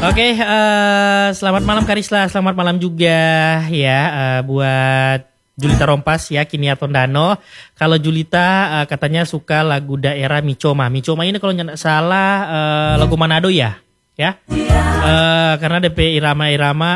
Oke, selamat malam Karisla, selamat malam juga ya buat Julita Rompas ya, Kinia Tondano. Kalau Julita katanya suka lagu daerah Micoma. Micoma ini kalau nggak salah lagu Manado ya, ya. Karena DP irama-irama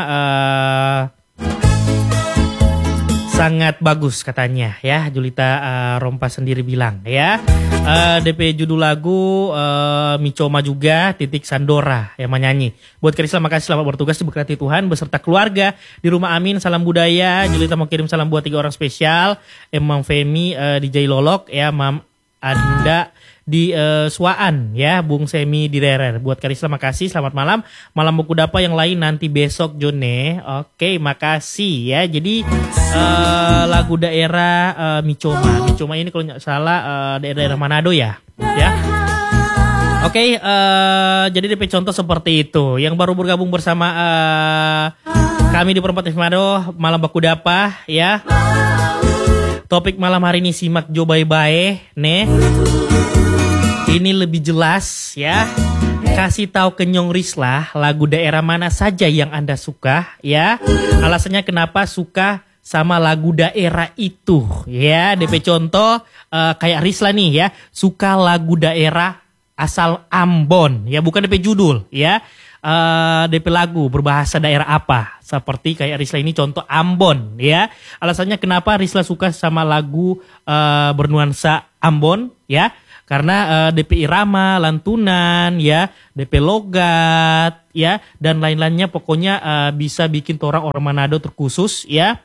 sangat bagus katanya ya, Julita Rompas sendiri bilang ya. DP judul lagu Micoma juga titik Sandora yang menyanyi. Buat Karisla, makasih selamat bertugas diberkati Tuhan beserta keluarga di rumah amin. Salam budaya. Julita mau kirim salam buat 3 orang spesial. Mam Femi di Jailolok ya, Mam Anda di Suaan ya, Bung Semi di Rerer. Buat Karisla makasih, selamat malam. Malam buku dapa yang lain nanti besok Jone. Oke, makasih ya. Jadi lagu daerah Micoma. Micoma ini kalau nggak salah daerah Manado ya. Ya. Oke, jadi DP contoh seperti itu. Yang baru bergabung bersama kami di Perempat Manado malam baku dapa ya. Topik malam hari ini simak jo bae-bae nih. Ini lebih jelas ya. Kasih tahu ke Nyong Risla lagu daerah mana saja yang Anda suka ya. Alasannya kenapa suka sama lagu daerah itu ya. DP contoh kayak Risla nih ya, suka lagu daerah asal Ambon ya, bukan DP judul ya. DP lagu berbahasa daerah apa, seperti kayak Risla ini contoh Ambon ya. Alasannya kenapa Risla suka sama lagu bernuansa Ambon ya, karena DP irama, lantunan ya, DP logat ya, dan lain-lainnya pokoknya bisa bikin orang Manado terkhusus ya,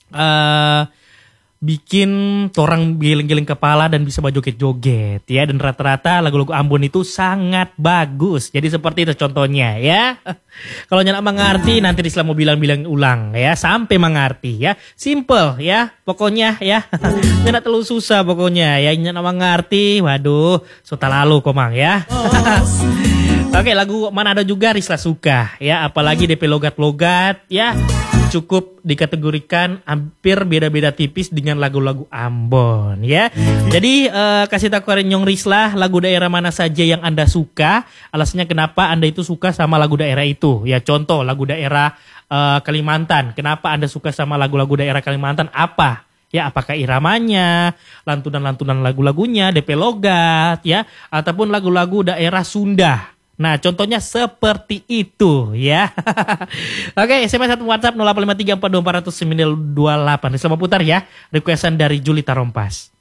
bikin torang geleng-geleng kepala dan bisa joget-joget ya. Dan rata-rata lagu-lagu Ambon itu sangat bagus. Jadi seperti itu contohnya ya. Kalau nyak mengerti nanti Risla mau bilang-bilang ulang ya, sampai mengerti ya. Simple ya pokoknya ya. Nyak terlalu susah pokoknya ya. Nyak mengerti, waduh sudah lalu komang ya. Oke, lagu Manado juga Risla suka ya, apalagi DP logat-logat ya. Cukup dikategorikan hampir beda-beda tipis dengan lagu-lagu Ambon ya. Jadi kasih tahu ke Nyong Risla lagu daerah mana saja yang Anda suka. Alasannya kenapa Anda itu suka sama lagu daerah itu ya. Contoh lagu daerah Kalimantan. Kenapa Anda suka sama lagu-lagu daerah Kalimantan? Apa? Ya, apakah iramanya, lantunan-lantunan lagu-lagunya, DP logat ya, ataupun lagu-lagu daerah Sunda. Nah, contohnya seperti itu ya. Oke, SMS 1 WhatsApp 0853424928. Selamat putar ya, requestan dari Julita Rompas.